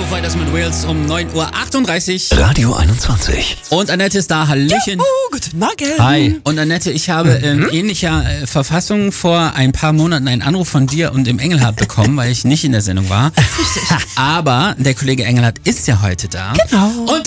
Fighters mit Wales um 9:38 Uhr. Radio 21. Und Annette ist da. Hallöchen. Guten Morgen. Hi. Und Annette, ich habe in ähnlicher Verfassung vor ein paar Monaten einen Anruf von dir und dem Engelhardt bekommen, weil ich nicht in der Sendung war. Aber der Kollege Engelhardt ist ja heute da. Genau. Und